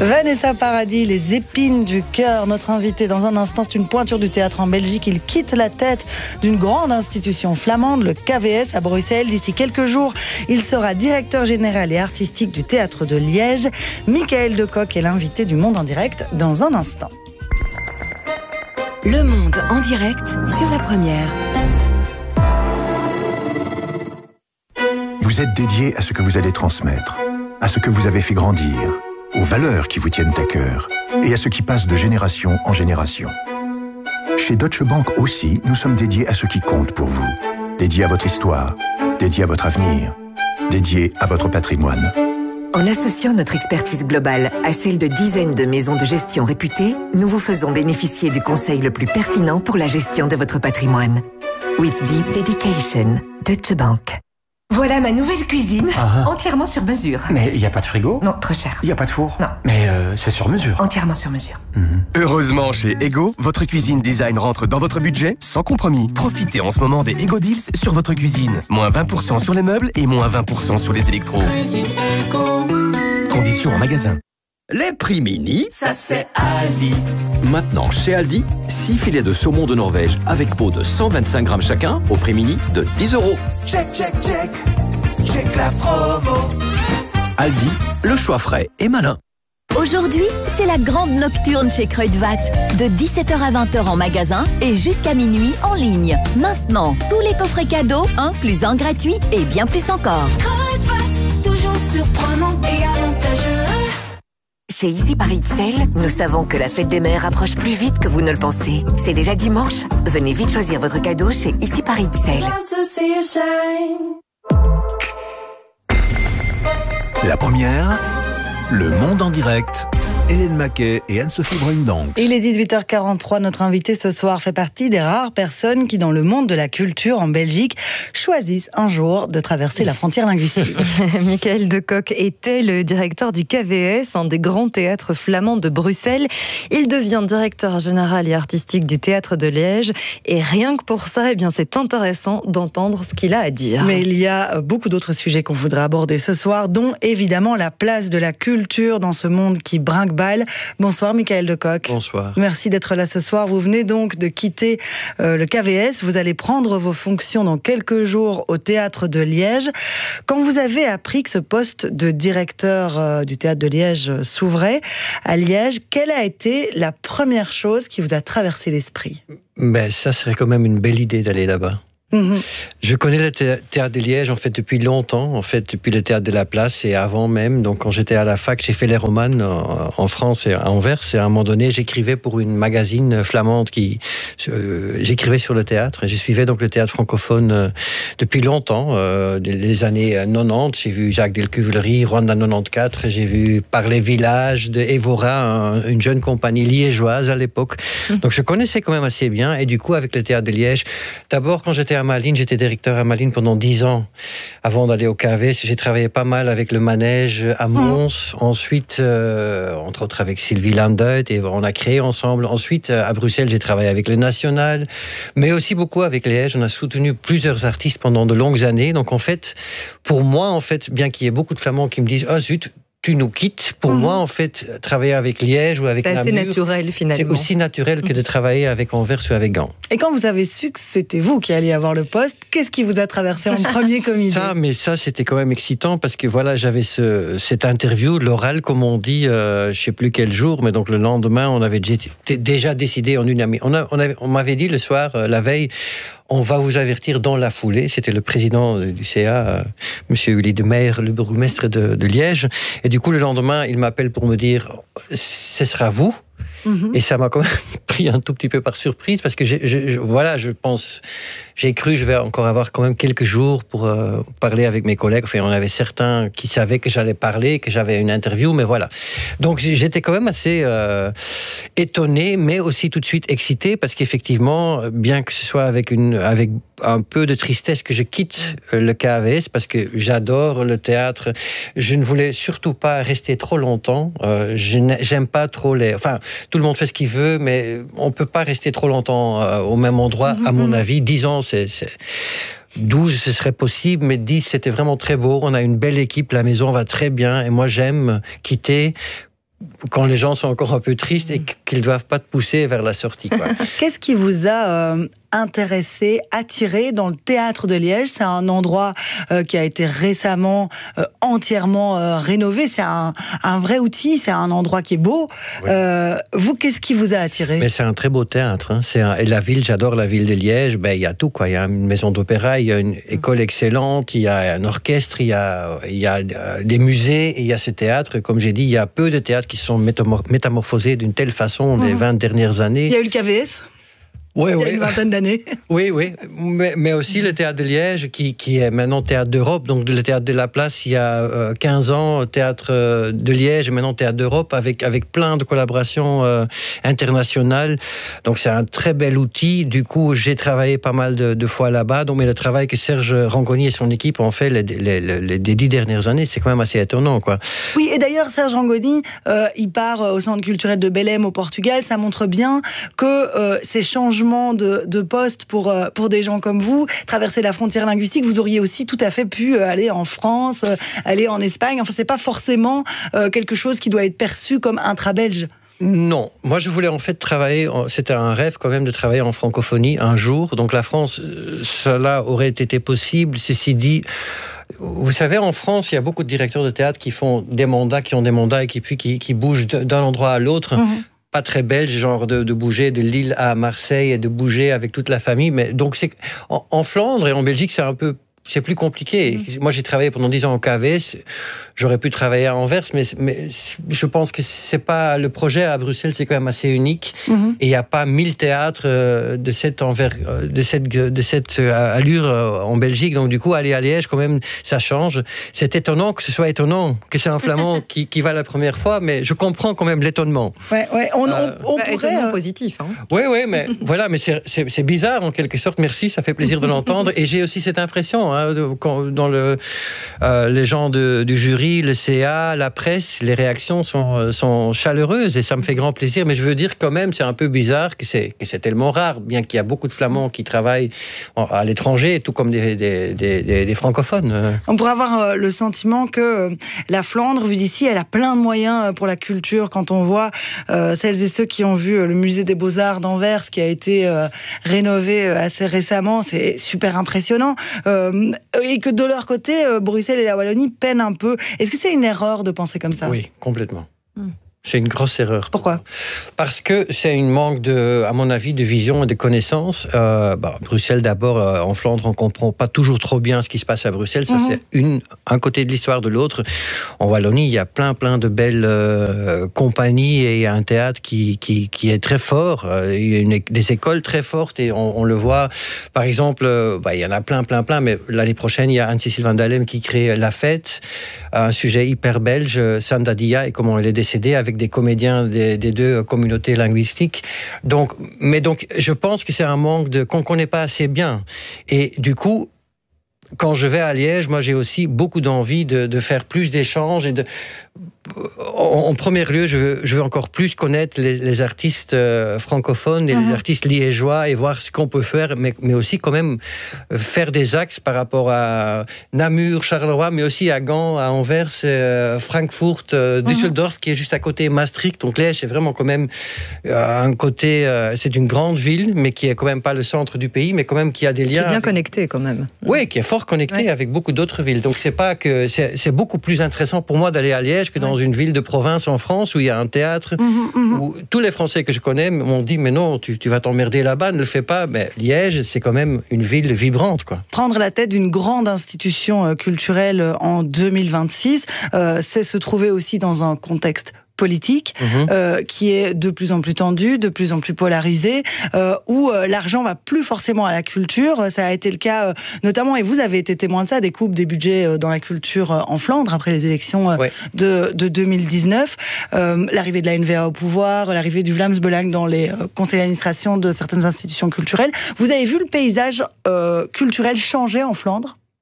Vanessa Paradis, les épines du cœur. Notre invité dans un instant, c'est une pointure du théâtre en Belgique. Il quitte la tête d'une grande institution flamande, le KVS à Bruxelles. D'ici quelques jours, il sera directeur général et artistique du théâtre de Liège. Michael Decoq est l'invité du Monde en direct dans un instant. Le Monde en direct sur la première. Vous êtes dédié à ce que vous allez transmettre, à ce que vous avez fait grandir, aux valeurs qui vous tiennent à cœur et à ce qui passe de génération en génération. Chez Deutsche Bank aussi, nous sommes dédiés à ce qui compte pour vous. Dédiés à votre histoire, dédiés à votre avenir, dédiés à votre patrimoine. En associant notre expertise globale à celle de dizaines de maisons de gestion réputées, nous vous faisons bénéficier du conseil le plus pertinent pour la gestion de votre patrimoine. With deep dedication, Deutsche Bank. Voilà ma nouvelle cuisine, entièrement sur mesure. Mais il n'y a pas de frigo? Non, trop cher. Il n'y a pas de four? Non. Mais c'est sur mesure. Entièrement sur mesure. Heureusement, chez Ego, votre cuisine design rentre dans votre budget sans compromis. Profitez en ce moment des Ego Deals sur votre cuisine. Moins 20% sur les meubles et moins 20% sur les électros. Conditions en magasin. Les prix mini, ça c'est Aldi. Maintenant, chez Aldi, 6 filets de saumon de Norvège avec peau de 125 grammes chacun au prix mini de 10 €. Check, check, check, check la promo. Aldi, le choix frais et malin. Aujourd'hui, c'est la grande nocturne chez Kruidvat. De 17h à 20h en magasin et jusqu'à minuit en ligne. Maintenant, tous les coffrets cadeaux, 1 + 1 gratuit et bien plus encore. Kruidvat, toujours surprenant et avantageux. Chez Easy Paris XL, nous savons que la fête des mères approche plus vite que vous ne le pensez. C'est déjà dimanche. Venez vite choisir votre cadeau chez Easy Paris XL. La première, le Monde en direct. Hélène Maquet et Anne-Sophie Brune-Danx. Il est 18h43. Notre invité ce soir fait partie des rares personnes qui, dans le monde de la culture en Belgique, choisissent un jour de traverser la frontière linguistique. Michael Decoq était le directeur du KVS, un des grands théâtres flamands de Bruxelles. Il devient directeur général et artistique du théâtre de Liège. Et rien que pour ça, c'est intéressant d'entendre ce qu'il a à dire. Mais il y a beaucoup d'autres sujets qu'on voudrait aborder ce soir, dont évidemment la place de la culture dans ce monde qui brinque-balle. Bonsoir Michael Decoq. Bonsoir. Merci d'être là ce soir. Vous venez donc de quitter le KVS. Vous allez prendre vos fonctions dans quelques jours au théâtre de Liège. Quand vous avez appris que ce poste de directeur du théâtre de Liège s'ouvrait à Liège, quelle a été la première chose qui vous a traversé l'esprit? Ça serait quand même une belle idée d'aller là-bas. Je connais le théâtre de Liège en fait depuis longtemps, depuis le théâtre de la Place et avant même. Donc quand j'étais à la fac, j'ai fait les romanes en France et à Anvers. Et à un moment donné, j'écrivais pour une magazine flamande j'écrivais sur le théâtre. Et je suivais donc le théâtre francophone depuis longtemps, les années 90. J'ai vu Jacques Delcuveillerie, Rwanda 94. J'ai vu Par les villages de Evora, une jeune compagnie liégeoise à l'époque. Donc je connaissais quand même assez bien. Et du coup, avec le théâtre de Liège, d'abord quand j'étais à Malines, j'étais directeur à Malines pendant 10 ans avant d'aller au KVS. J'ai travaillé pas mal avec le manège à Mons, ensuite entre autres avec Sylvie Landeut, et on a créé ensemble. Ensuite à Bruxelles, j'ai travaillé avec le National, mais aussi beaucoup avec Liège. On a soutenu plusieurs artistes pendant de longues années. Donc en fait, pour moi, bien qu'il y ait beaucoup de Flamands qui me disent « Ah zut, tu nous quittes », pour moi, en fait, travailler avec Liège ou avec Namur, c'est assez naturel, finalement. C'est aussi naturel que de travailler avec Anvers ou avec Gand. Et quand vous avez su que c'était vous qui alliez avoir le poste, qu'est-ce qui vous a traversé en premier comme idée? Ça, c'était quand même excitant parce que voilà, j'avais cette interview, l'oral, comme on dit, je ne sais plus quel jour, mais donc le lendemain, on avait déjà décidé en unanimité. On m'avait dit le soir, la veille, on va vous avertir dans la foulée. C'était le président du CA, Monsieur Willy de Meyer, le bourgmestre de Liège. Et du coup, le lendemain, il m'appelle pour me dire « ce sera vous ». Et ça m'a quand même pris un tout petit peu par surprise parce que je pense, j'ai cru je vais encore avoir quand même quelques jours pour parler avec mes collègues. Enfin, on avait certains qui savaient que j'allais parler, que j'avais une interview, mais voilà. Donc j'étais quand même assez étonné, mais aussi tout de suite excité parce qu'effectivement, bien que ce soit avec un peu de tristesse que je quitte le KVS parce que j'adore le théâtre, je ne voulais surtout pas rester trop longtemps. J'aime pas trop Enfin, tout le monde fait ce qu'il veut, mais on peut pas rester trop longtemps au même endroit, à mon avis. 10 ans, c'est 12, ce serait possible, mais 10, c'était vraiment très beau. On a une belle équipe, la maison va très bien, et moi, j'aime quitter quand les gens sont encore un peu tristes et qu'ils ne doivent pas te pousser vers la sortie, quoi. Qu'est-ce qui vous a intéressé, attiré dans le théâtre de Liège? C'est un endroit qui a été récemment entièrement rénové. C'est un vrai outil, c'est un endroit qui est beau. Oui. Vous, qu'est-ce qui vous a attiré? Mais c'est un très beau théâtre. Hein. Et la ville, j'adore la ville de Liège. Ben, il y a tout, quoi. Il y a une maison d'opéra, il y a une école excellente, il y a un orchestre, il y a des musées, et il y a ce théâtre. Comme j'ai dit, il y a peu de théâtres qui se sont métamorphosés d'une telle façon les 20 dernières années. Il y a eu le KVS. Oui, il y a une vingtaine d'années. Oui. Mais aussi le théâtre de Liège, qui est maintenant théâtre d'Europe. Donc le théâtre de la Place, il y a 15 ans, théâtre de Liège, maintenant théâtre d'Europe, avec plein de collaborations internationales. Donc c'est un très bel outil. Du coup, j'ai travaillé pas mal de fois là-bas. Donc, mais le travail que Serge Rangoni et son équipe ont fait les 10 dernières années, c'est quand même assez étonnant, quoi. Oui, et d'ailleurs, Serge Rangoni, il part au Centre culturel de Belém au Portugal. Ça montre bien que ces changements de poste pour des gens comme vous, traverser la frontière linguistique, vous auriez aussi tout à fait pu aller en France, aller en Espagne. Enfin, c'est pas forcément quelque chose qui doit être perçu comme intra-belge. Non, moi je voulais en fait travailler, c'était un rêve quand même de travailler en francophonie un jour. Donc la France, cela aurait été possible. Ceci dit, vous savez, en France, il y a beaucoup de directeurs de théâtre qui ont des mandats et qui bougent d'un endroit à l'autre. Pas très belge, genre de bouger de Lille à Marseille et de bouger avec toute la famille. Mais donc en Flandre et en Belgique, c'est plus compliqué. Moi, j'ai travaillé pendant 10 ans en KVS. J'aurais pu travailler à Anvers, mais je pense que c'est pas le projet à Bruxelles, c'est quand même assez unique. Et il n'y a pas 1000 théâtres de cette allure en Belgique. Donc du coup, aller à Liège, quand même, ça change. C'est étonnant que ce soit étonnant, que c'est un Flamand qui va la première fois, mais je comprends quand même l'étonnement. Ouais. On pourrait étonnement positif. Hein. Oui, mais voilà, mais c'est bizarre en quelque sorte. Merci, ça fait plaisir de l'entendre. Et j'ai aussi cette impression. Dans les gens du jury, le CA, la presse, les réactions sont chaleureuses et ça me fait grand plaisir. Mais je veux dire quand même, c'est un peu bizarre que c'est tellement rare, bien qu'il y a beaucoup de Flamands qui travaillent à l'étranger, tout comme des francophones. On pourrait avoir le sentiment que la Flandre, vue d'ici, elle a plein de moyens pour la culture. Quand on voit celles et ceux qui ont vu le musée des Beaux-Arts d'Anvers qui a été rénové assez récemment, c'est super impressionnant. Et que de leur côté, Bruxelles et la Wallonie peinent un peu. Est-ce que c'est une erreur de penser comme ça? Oui, complètement. C'est une grosse erreur. Pourquoi? Parce que c'est une manque, à mon avis, de vision et de connaissances. Bruxelles, d'abord, en Flandre, on ne comprend pas toujours trop bien ce qui se passe à Bruxelles. Ça, c'est un côté de l'histoire de l'autre. En Wallonie, il y a plein de belles compagnies et il y a un théâtre qui est très fort. Il y a des écoles très fortes et on le voit. Par exemple, il y en a plein, mais l'année prochaine, il y a Anne-Cécile Van Dalem qui crée La Fête, un sujet hyper belge, Sandadia, et comment elle est décédée, avec des comédiens des deux communautés linguistiques. Donc, je pense que c'est un manque qu'on ne connaît pas assez bien. Et du coup, quand je vais à Liège, moi j'ai aussi beaucoup d'envie de faire plus d'échanges et en premier lieu, je veux encore plus connaître les artistes francophones et les artistes liégeois et voir ce qu'on peut faire, mais aussi quand même faire des axes par rapport à Namur, Charleroi, mais aussi à Gand, à Anvers, Francfort, Düsseldorf, qui est juste à côté, Maastricht. Donc Liège, c'est vraiment quand même un côté... c'est une grande ville, mais qui est quand même pas le centre du pays, mais quand même qui a des liens... Qui est bien connecté quand même. Oui, qui est fort connecté avec beaucoup d'autres villes. Donc c'est beaucoup plus intéressant pour moi d'aller à Liège que dans une ville de province en France où il y a un théâtre où tous les Français que je connais m'ont dit mais non, tu vas t'emmerder là-bas, ne le fais pas. Mais Liège, c'est quand même une ville vibrante, quoi. Prendre la tête d'une grande institution culturelle en 2026, c'est se trouver aussi dans un contexte politique qui est de plus en plus tendu, de plus en plus polarisé, où l'argent va plus forcément à la culture. Ça a été le cas notamment, et vous avez été témoin de ça, des coupes des budgets dans la culture en Flandre après les élections de 2019, l'arrivée de la NVA au pouvoir, l'arrivée du Vlaams Belang dans les conseils d'administration de certaines institutions culturelles. Vous avez vu le paysage culturel changer en Flandre ? Oui.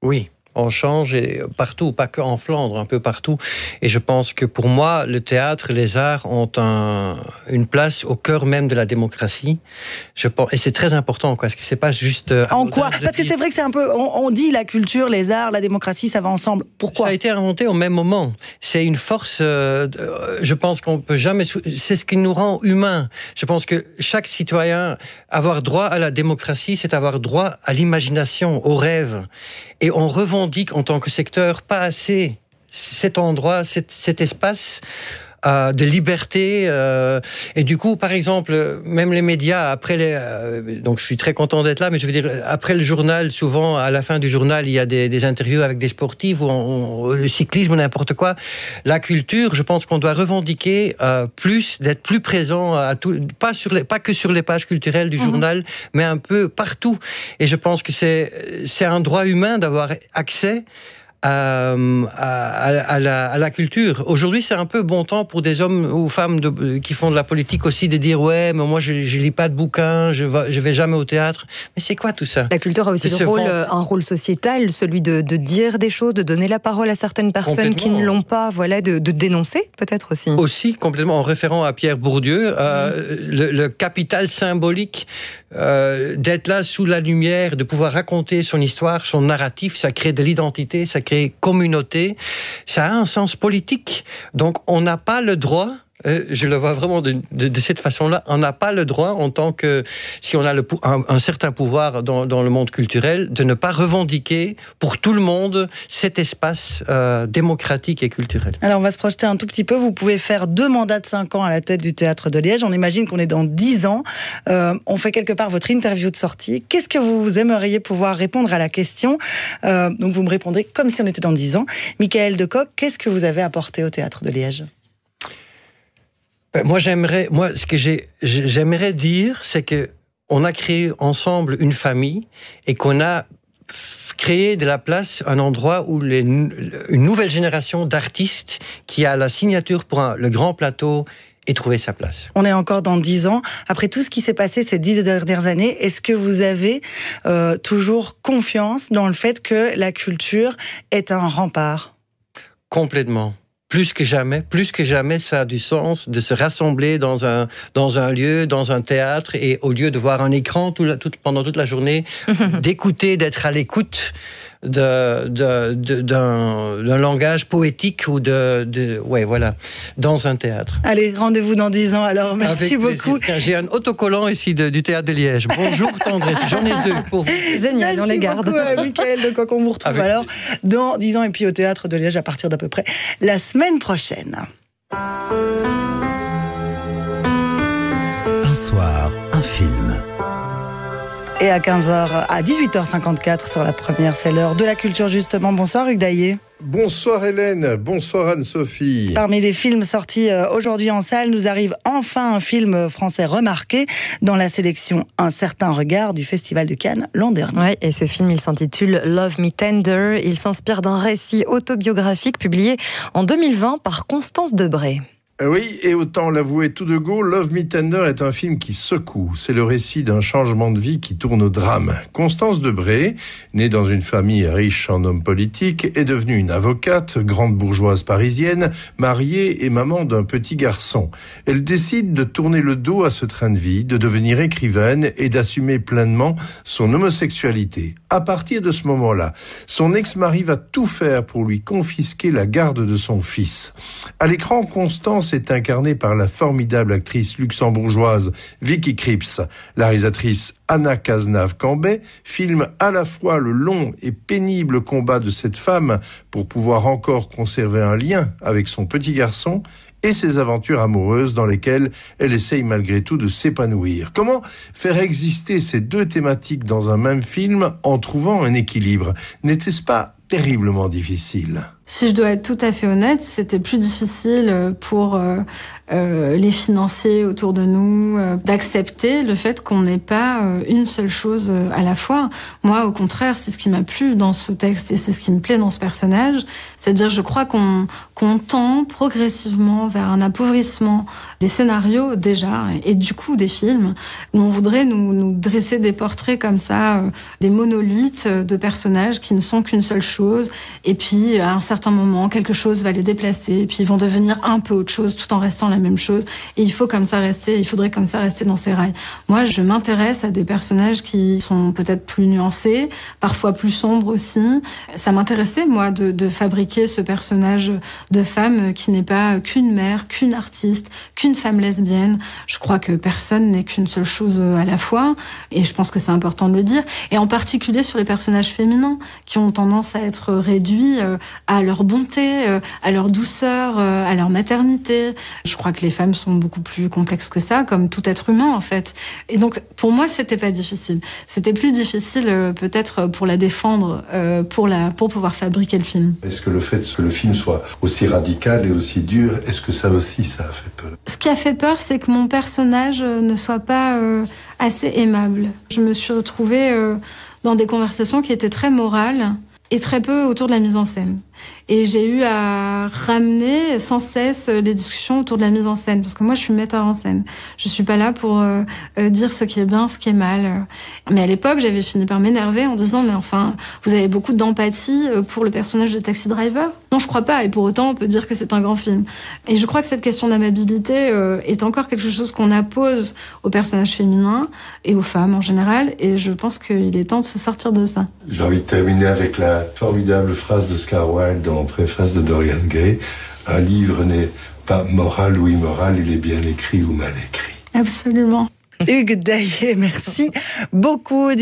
On change et partout, pas qu'en Flandre, un peu partout. Et je pense que pour moi, le théâtre, les arts ont une place au cœur même de la démocratie. Je pense, et c'est très important, quoi, parce que c'est pas juste. En quoi ? Parce que c'est vrai que c'est un peu. On dit la culture, les arts, la démocratie, ça va ensemble. Pourquoi ? Ça a été inventé au même moment. C'est une force. Je pense qu'on peut jamais. C'est ce qui nous rend humains. Je pense que chaque citoyen, avoir droit à la démocratie, c'est avoir droit à l'imagination, au rêve. Et on revendique en tant que secteur pas assez cet endroit, cet espace de liberté. Et du coup, par exemple, même les médias, donc je suis très content d'être là, mais je veux dire, après le journal, souvent, à la fin du journal, il y a des interviews avec des sportifs, ou le cyclisme, ou n'importe quoi. La culture, je pense qu'on doit revendiquer d'être plus présent, pas que sur les pages culturelles du journal, mais un peu partout. Et je pense que c'est un droit humain d'avoir accès à la culture. Aujourd'hui, c'est un peu bon temps pour des hommes ou femmes qui font de la politique aussi de dire ouais, mais moi je lis pas de bouquins, je vais jamais au théâtre. Mais c'est quoi tout ça ? La culture a aussi un rôle sociétal, celui de dire des choses, de donner la parole à certaines personnes qui ne l'ont pas, voilà, de dénoncer peut-être aussi. Aussi, complètement, en référant à Pierre Bourdieu, le capital symbolique d'être là sous la lumière, de pouvoir raconter son histoire, son narratif, ça crée de l'identité, ça crée communauté, ça a un sens politique. Donc on n'a pas le droit, je le vois vraiment de cette façon-là, on n'a pas le droit en tant que, si on a un certain pouvoir dans le monde culturel, de ne pas revendiquer pour tout le monde cet espace démocratique et culturel. Alors on va se projeter un tout petit peu, vous pouvez faire 2 mandats de 5 ans à la tête du Théâtre de Liège, on imagine qu'on est dans 10 ans, on fait quelque part votre interview de sortie, qu'est-ce que vous aimeriez pouvoir répondre à la question, donc vous me répondrez comme si on était dans 10 ans. Michael Decoq, qu'est-ce que vous avez apporté au Théâtre de Liège ? Ce que j'aimerais dire, c'est que on a créé ensemble une famille et qu'on a créé de la place, un endroit où une nouvelle génération d'artistes qui a la signature pour le grand plateau ait trouvé sa place. On est encore dans 10 ans. Après tout ce qui s'est passé ces 10 dernières années, est-ce que vous avez toujours confiance dans le fait que la culture est un rempart ? Complètement. Plus que jamais, ça a du sens de se rassembler dans un lieu, dans un théâtre, et au lieu de voir un écran pendant toute la journée, d'écouter, d'être à l'écoute d'un langage poétique ou dans un théâtre. Allez, rendez-vous dans 10 ans alors, merci beaucoup. J'ai un autocollant ici du Théâtre de Liège. Bonjour Tendresse, j'en ai 2 pour vous. Génial, on les garde. Merci beaucoup Michael Decoq, on vous retrouve alors dans 10 ans et puis au Théâtre de Liège à partir d'à peu près la semaine prochaine. Un soir, un film. Et à 18h54 sur la première, c'est l'heure de la culture justement. Bonsoir Hugues Daillé. Bonsoir Hélène, bonsoir Anne-Sophie. Parmi les films sortis aujourd'hui en salle, nous arrive enfin un film français remarqué dans la sélection Un certain regard du Festival de Cannes l'an dernier. Ouais, et ce film, il s'intitule Love Me Tender. Il s'inspire d'un récit autobiographique publié en 2020 par Constance Debray. Oui, et autant l'avouer tout de go, Love Me Tender est un film qui secoue. C'est le récit d'un changement de vie qui tourne au drame. Constance Debray, née dans une famille riche en hommes politiques, est devenue une avocate, grande bourgeoise parisienne, mariée et maman d'un petit garçon. Elle décide de tourner le dos à ce train de vie, de devenir écrivaine et d'assumer pleinement son homosexualité. À partir de ce moment-là, son ex-mari va tout faire pour lui confisquer la garde de son fils. À l'écran, Constance est incarnée par la formidable actrice luxembourgeoise Vicky Krieps. La réalisatrice Anna Cazenave-Cambet filme à la fois le long et pénible combat de cette femme pour pouvoir encore conserver un lien avec son petit garçon et ses aventures amoureuses dans lesquelles elle essaye malgré tout de s'épanouir. Comment faire exister ces 2 thématiques dans un même film en trouvant un équilibre ? N'était-ce pas terriblement difficile ? Si je dois être tout à fait honnête, c'était plus difficile pour les financiers autour de nous d'accepter le fait qu'on n'ait pas une seule chose à la fois. Moi, au contraire, c'est ce qui m'a plu dans ce texte et c'est ce qui me plaît dans ce personnage. C'est-à-dire, je crois qu'on tend progressivement vers un appauvrissement des scénarios déjà et du coup des films où on voudrait nous dresser des portraits comme ça, des monolithes de personnages qui ne sont qu'une seule chose. chose, et puis à un certain moment, quelque chose va les déplacer, et puis ils vont devenir un peu autre chose tout en restant la même chose. Et il faudrait comme ça rester dans ces rails. Moi, je m'intéresse à des personnages qui sont peut-être plus nuancés, parfois plus sombres aussi. Ça m'intéressait, moi, de fabriquer ce personnage de femme qui n'est pas qu'une mère, qu'une artiste, qu'une femme lesbienne. Je crois que personne n'est qu'une seule chose à la fois, et je pense que c'est important de le dire, et en particulier sur les personnages féminins qui ont tendance à être réduits à leur bonté, à leur douceur, à leur maternité. Je crois que les femmes sont beaucoup plus complexes que ça, comme tout être humain en fait. Et donc pour moi c'était pas difficile. C'était plus difficile peut-être pour la défendre, pour pouvoir fabriquer le film. Est-ce que le fait que le film soit aussi radical et aussi dur, est-ce que ça aussi ça a fait peur? Ce qui a fait peur, c'est que mon personnage ne soit pas assez aimable. Je me suis retrouvée dans des conversations qui étaient très morales et très peu autour de la mise en scène. Et j'ai eu à ramener sans cesse les discussions autour de la mise en scène, parce que moi je suis metteur en scène. Je suis pas là pour dire ce qui est bien, ce qui est mal. Mais à l'époque, j'avais fini par m'énerver en disant mais enfin, vous avez beaucoup d'empathie pour le personnage de Taxi Driver? Non, je crois pas, et pour autant on peut dire que c'est un grand film. Et je crois que cette question d'amabilité est encore quelque chose qu'on appose aux personnages féminins et aux femmes en général, et je pense qu'il est temps de se sortir de ça. J'ai envie de terminer avec la formidable phrase d'Oscar Wilde dans préface de Dorian Gray. Un livre n'est pas moral ou immoral, il est bien écrit ou mal écrit. Absolument. Hugues Daillet, merci beaucoup.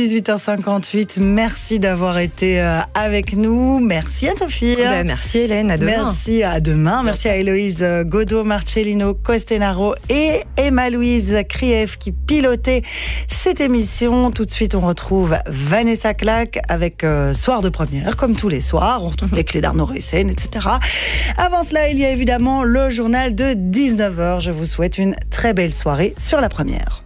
18h58, merci d'avoir été avec nous. Merci à Sophie. Merci Hélène, à demain. Merci à demain. Merci à Héloïse Godot, Marcellino Costenaro et Emma-Louise Krief qui pilotait cette émission. Tout de suite, on retrouve Vanessa Clack avec Soir de première, comme tous les soirs. On retrouve les clés d'Arnaud Reyssen, etc. Avant cela, il y a évidemment le journal de 19h. Je vous souhaite une très belle soirée sur la première.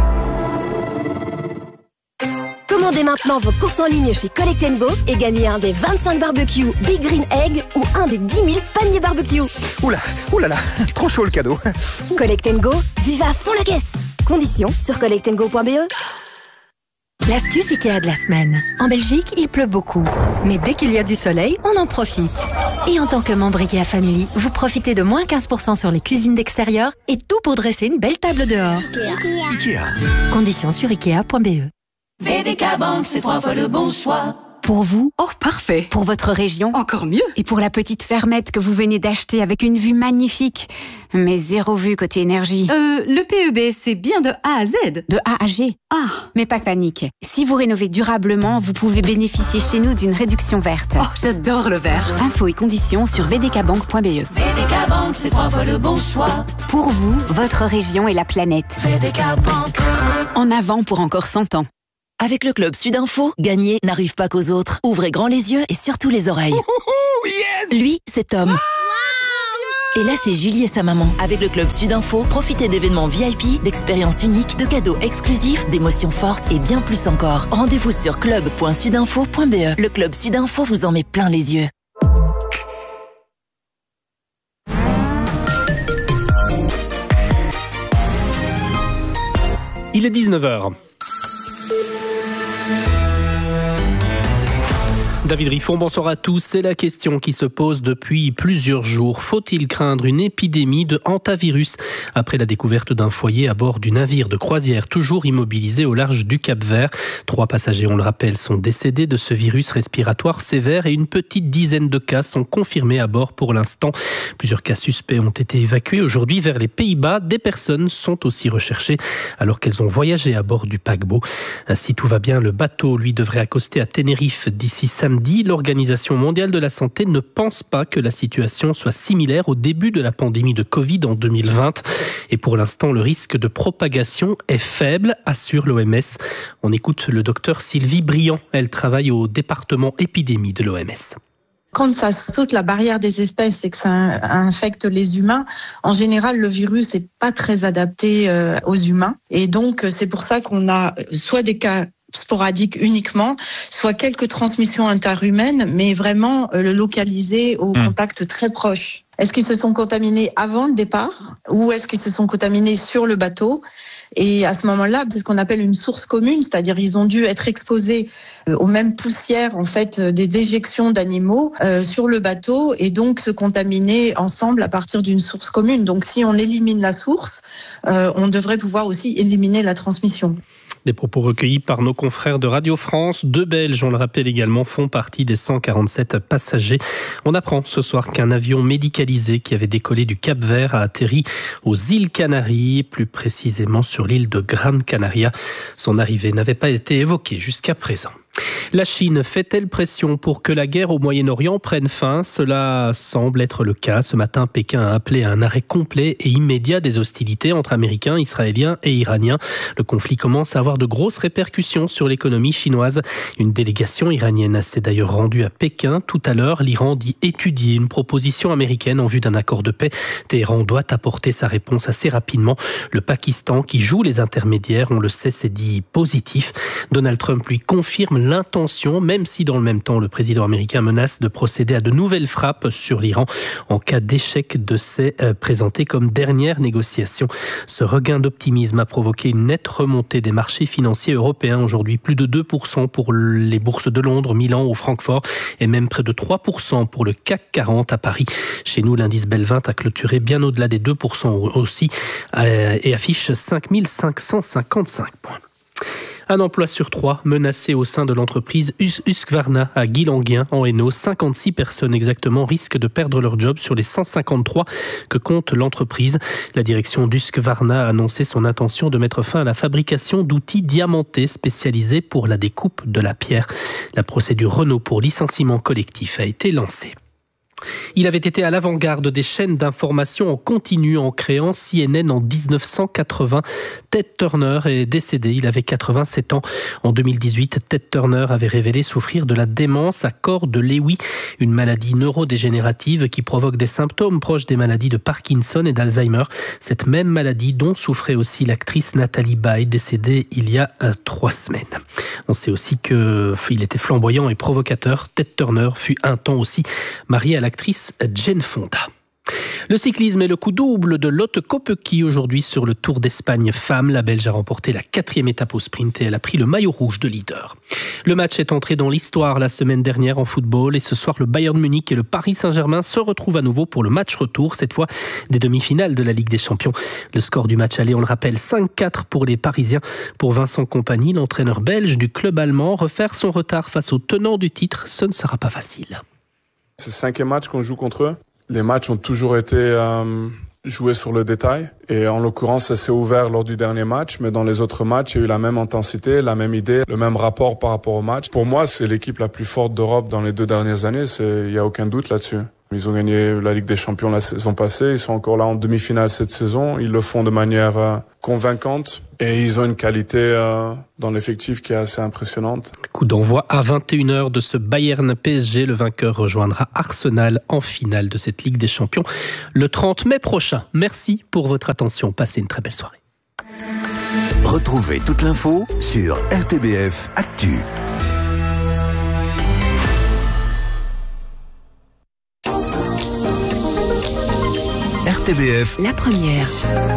Commandez maintenant vos courses en ligne chez Collect & Go et gagnez un des 25 barbecues Big Green Egg ou un des 10 000 paniers barbecue. Oula, trop chaud le cadeau. Collect & Go, vive à fond la caisse. Conditions sur collectandgo.be. L'astuce Ikea de la semaine. En Belgique, il pleut beaucoup. Mais dès qu'il y a du soleil, on en profite. Et en tant que membre Ikea Family, vous profitez de moins 15% sur les cuisines d'extérieur et tout pour dresser une belle table dehors. Ikea. Conditions sur Ikea.be. VDK Bank, c'est 3 fois le bon choix. Pour vous, oh parfait. Pour votre région, encore mieux. Et pour la petite fermette que vous venez d'acheter avec une vue magnifique, mais zéro vue côté énergie. Le PEB, c'est bien de A à Z. De A à G. Ah. Mais pas de panique. Si vous rénovez durablement, vous pouvez bénéficier chez nous d'une réduction verte. Oh, j'adore le vert. Infos et conditions sur vdkbank.be. VDK Bank, c'est 3 fois le bon choix. Pour vous, votre région et la planète. VDK Bank. En avant pour encore 100 ans. Avec le Club Sudinfo, gagner n'arrive pas qu'aux autres. Ouvrez grand les yeux et surtout les oreilles. Yes. Lui, c'est Tom. Et là, c'est Julie et sa maman. Avec le Club Sudinfo, profitez d'événements VIP, d'expériences uniques, de cadeaux exclusifs, d'émotions fortes et bien plus encore. Rendez-vous sur club.sudinfo.be. Le Club Sudinfo vous en met plein les yeux. Il est 19h. David Riffon, bonsoir à tous. C'est la question qui se pose depuis plusieurs jours. Faut-il craindre une épidémie de hantavirus après la découverte d'un foyer à bord du navire de croisière toujours immobilisé au large du Cap-Vert? 3 passagers, on le rappelle, sont décédés de ce virus respiratoire sévère et une petite dizaine de cas sont confirmés à bord pour l'instant. Plusieurs cas suspects ont été évacués aujourd'hui vers les Pays-Bas. Des personnes sont aussi recherchées alors qu'elles ont voyagé à bord du paquebot. Si tout va bien, le bateau, lui, devrait accoster à Tenerife d'ici samedi. L'Organisation mondiale de la santé ne pense pas que la situation soit similaire au début de la pandémie de Covid en 2020. Et pour l'instant, le risque de propagation est faible, assure l'OMS. On écoute le docteur Sylvie Briand. Elle travaille au département épidémie de l'OMS. Quand ça saute la barrière des espèces et que ça infecte les humains, en général, le virus n'est pas très adapté aux humains. Et donc, c'est pour ça qu'on a soit des cas sporadiques uniquement, soit quelques transmissions interhumaines, mais vraiment localisées au contact très proche. Est-ce qu'ils se sont contaminés avant le départ ou est-ce qu'ils se sont contaminés sur le bateau? Et à ce moment-là, c'est ce qu'on appelle une source commune, c'est-à-dire ils ont dû être exposés aux mêmes poussières en fait des déjections d'animaux sur le bateau et donc se contaminer ensemble à partir d'une source commune. Donc si on élimine la source, on devrait pouvoir aussi éliminer la transmission. Des propos recueillis par nos confrères de Radio France. 2 Belges, on le rappelle également, font partie des 147 passagers. On apprend ce soir qu'un avion médicalisé qui avait décollé du Cap-Vert a atterri aux îles Canaries, plus précisément sur l'île de Gran Canaria. Son arrivée n'avait pas été évoquée jusqu'à présent. La Chine fait-elle pression pour que la guerre au Moyen-Orient prenne fin ? Cela semble être le cas. Ce matin, Pékin a appelé à un arrêt complet et immédiat des hostilités entre Américains, Israéliens et Iraniens. Le conflit commence à avoir de grosses répercussions sur l'économie chinoise. Une délégation iranienne s'est d'ailleurs rendue à Pékin. Tout à l'heure, l'Iran dit étudier une proposition américaine en vue d'un accord de paix. Téhéran doit apporter sa réponse assez rapidement. Le Pakistan, qui joue les intermédiaires, on le sait, s'est dit positif. Donald Trump lui confirme l'intention, même si dans le même temps, le président américain menace de procéder à de nouvelles frappes sur l'Iran en cas d'échec de ces présentées comme dernière négociation. Ce regain d'optimisme a provoqué une nette remontée des marchés financiers européens. Aujourd'hui, plus de 2% pour les bourses de Londres, Milan ou Francfort et même près de 3% pour le CAC 40 à Paris. Chez nous, l'indice Belvinte a clôturé bien au-delà des 2% aussi et affiche 5555 points. Un emploi sur 3 menacé au sein de l'entreprise Husqvarna à Guilanguien en Hainaut. 56 personnes exactement risquent de perdre leur job sur les 153 que compte l'entreprise. La direction d'Husqvarna a annoncé son intention de mettre fin à la fabrication d'outils diamantés spécialisés pour la découpe de la pierre. La procédure Renault pour licenciement collectif a été lancée. Il avait été à l'avant-garde des chaînes d'information en continu en créant CNN en 1980. Ted Turner est décédé, il avait 87 ans. En 2018, Ted Turner avait révélé souffrir de la démence à corps de Lewy, une maladie neurodégénérative qui provoque des symptômes proches des maladies de Parkinson et d'Alzheimer. Cette même maladie dont souffrait aussi l'actrice Nathalie Baye, décédée il y a 3 semaines. On sait aussi qu'il était flamboyant et provocateur. Ted Turner fut un temps aussi marié à l'actrice Jane Fonda. Le cyclisme est le coup double de Lotte Kopecky aujourd'hui sur le Tour d'Espagne femmes. La Belge a remporté la 4e étape au sprint et elle a pris le maillot rouge de leader. Le match est entré dans l'histoire la semaine dernière en football et ce soir le Bayern Munich et le Paris Saint-Germain se retrouvent à nouveau pour le match retour, cette fois des demi-finales de la Ligue des Champions. Le score du match aller, on le rappelle, 5-4 pour les Parisiens. Pour Vincent Kompany, l'entraîneur belge du club allemand, refaire son retard face aux tenants du titre, ce ne sera pas facile. C'est le 5e match qu'on joue contre eux. Les matchs ont toujours été joués sur le détail. Et en l'occurrence, ça s'est ouvert lors du dernier match. Mais dans les autres matchs, il y a eu la même intensité, la même idée, le même rapport par rapport au match. Pour moi, c'est l'équipe la plus forte d'Europe dans les 2 dernières années. Il n'y a aucun doute là-dessus. Ils ont gagné la Ligue des Champions la saison passée. Ils sont encore là en demi-finale cette saison. Ils le font de manière convaincante. Et ils ont une qualité dans l'effectif qui est assez impressionnante. Coup d'envoi à 21h de ce Bayern PSG. Le vainqueur rejoindra Arsenal en finale de cette Ligue des Champions le 30 mai prochain. Merci pour votre attention. Passez une très belle soirée. Retrouvez toute l'info sur RTBF Actu. RTBF, la première.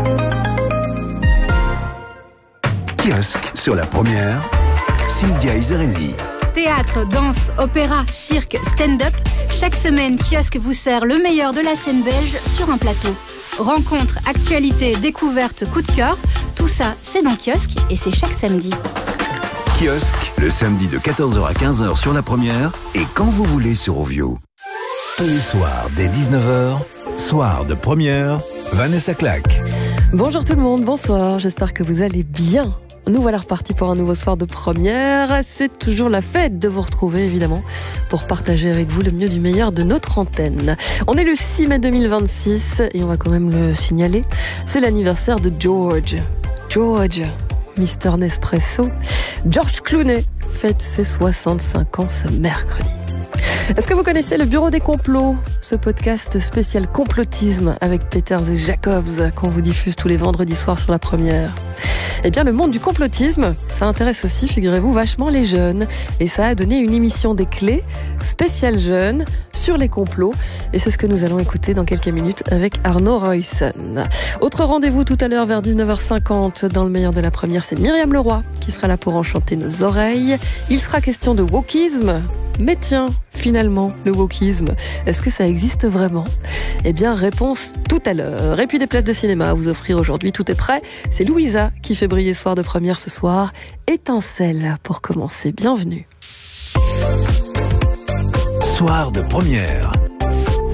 Kiosque sur la première, Sylvia Isarelli. Théâtre, danse, opéra, cirque, stand-up. Chaque semaine, Kiosque vous sert le meilleur de la scène belge sur un plateau. Rencontres, actualités, découvertes, coup de cœur. Tout ça, c'est dans Kiosque et c'est chaque samedi. Kiosque, le samedi de 14h à 15h sur la première et quand vous voulez sur Ovio. Tous les soirs dès 19h, soir de première, Vanessa Claque. Bonjour tout le monde, bonsoir, j'espère que vous allez bien. Nous voilà repartis pour un nouveau soir de première. C'est toujours la fête de vous retrouver, évidemment, pour partager avec vous le mieux du meilleur de notre antenne. On est le 6 mai 2026 et on va quand même le signaler. C'est l'anniversaire de George, Mr Nespresso. George Clooney fête ses 65 ans ce mercredi. Est-ce que vous connaissez le Bureau des complots, ce podcast spécial complotisme avec Peters et Jacobs qu'on vous diffuse tous les vendredis soirs sur la première? Eh bien, le monde du complotisme, ça intéresse aussi, figurez-vous, vachement les jeunes. Et ça a donné une émission des clés spéciale jeunes sur les complots. Et c'est ce que nous allons écouter dans quelques minutes avec Arnaud Roysson. Autre rendez-vous tout à l'heure vers 19h50 dans le meilleur de la première, c'est Myriam Leroy qui sera là pour enchanter nos oreilles. Il sera question de wokisme. Mais tiens, finalement, le wokisme, est-ce que ça existe vraiment ? Eh bien, réponse tout à l'heure. Et puis des places de cinéma à vous offrir aujourd'hui, tout est prêt. C'est Louisa qui fait briller Soir de première ce soir. Étincelle pour commencer, bienvenue. Soir de première.